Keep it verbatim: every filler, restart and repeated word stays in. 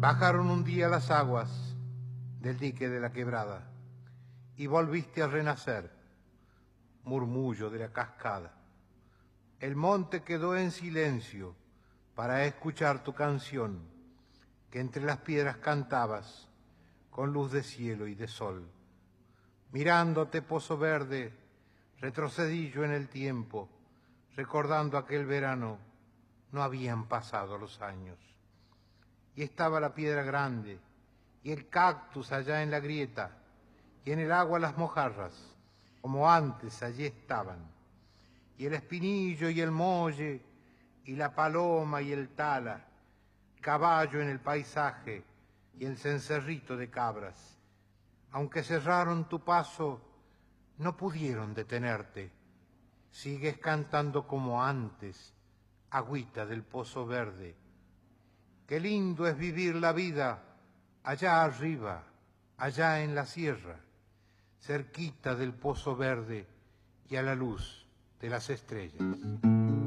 Bajaron un día las aguas del dique de la quebrada y volviste a renacer, murmullo de la cascada. El monte quedó en silencio para escuchar tu canción, que entre las piedras cantabas con luz de cielo y de sol. Mirándote, Pozo Verde, retrocedí yo en el tiempo, recordando aquel verano, no habían pasado los años. Y estaba la piedra grande, y el cactus allá en la grieta, y en el agua las mojarras, como antes allí estaban. Y el espinillo y el molle, y la paloma y el tala, caballo en el paisaje, y el cencerrito de cabras. Aunque cerraron tu paso, no pudieron detenerte. Sigues cantando como antes, agüita del Pozo Verde. Qué lindo es vivir la vida allá arriba, allá en la sierra, cerquita del Pozo Verde y a la luz de las estrellas.